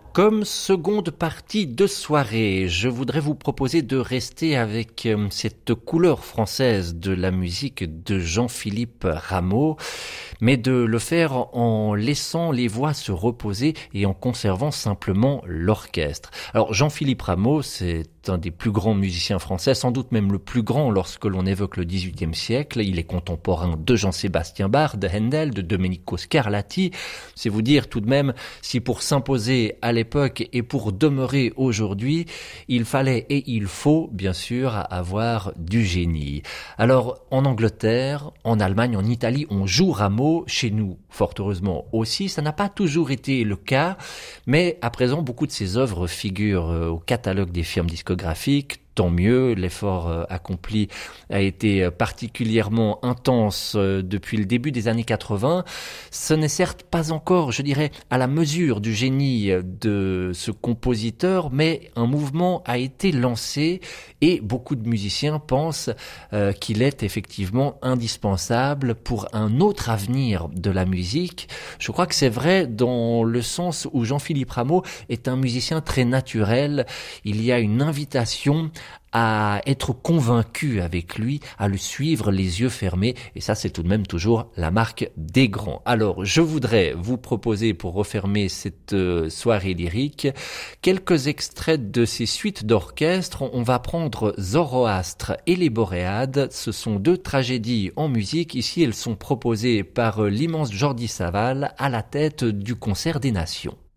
Comme seconde partie de soirée, je voudrais vous proposer de rester avec cette couleur française de la musique de Jean-Philippe Rameau, mais de le faire en laissant les voix se reposer et en conservant simplement l'orchestre. Alors Jean-Philippe Rameau, c'est un des plus grands musiciens français, sans doute même le plus grand lorsque l'on évoque le XVIIIe siècle. Il est contemporain de Jean-Sébastien Bach, de Handel, de Domenico Scarlatti. C'est vous dire tout de même si pour s'imposer à l'époque et pour demeurer aujourd'hui, il fallait et il faut bien sûr avoir du génie. Alors en Angleterre, en Allemagne, en Italie, on joue Rameau. Chez nous, fort heureusement aussi, ça n'a pas toujours été le cas, mais à présent beaucoup de ses œuvres figurent au catalogue des firmes discographiques. Tant mieux, l'effort accompli a été particulièrement intense depuis le début des années 80. Ce n'est certes pas encore, je dirais, à la mesure du génie de ce compositeur, mais un mouvement a été lancé et beaucoup de musiciens pensent qu'il est effectivement indispensable pour un autre avenir de la musique. Je crois que c'est vrai dans le sens où Jean-Philippe Rameau est un musicien très naturel. Il y a une invitation à être convaincu avec lui, à le suivre les yeux fermés, et ça c'est tout de même toujours la marque des grands. Alors je voudrais vous proposer pour refermer cette soirée lyrique quelques extraits de ces suites d'orchestre. On va prendre Zoroastre et les Boréades, ce sont deux tragédies en musique. Ici elles sont proposées par l'immense Jordi Savall à la tête du Concert des Nations.